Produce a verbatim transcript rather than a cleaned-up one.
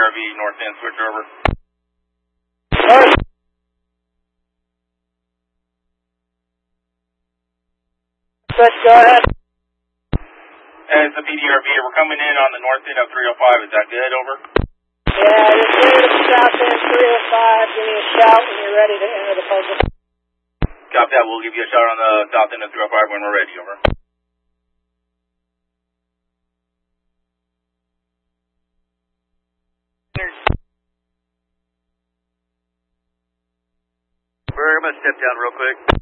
R V, north end, switch over. Alright. Switch, go ahead. And it's the P D R V. We're coming in on the north end of three oh five. Is that good? Over. Yeah, you're clear to the south end, three oh five. Give me a shout when you're ready to enter the puzzle. Copy that. We'll give you a shot on the south end of three oh five when we're ready. Over. We're going to step down real quick.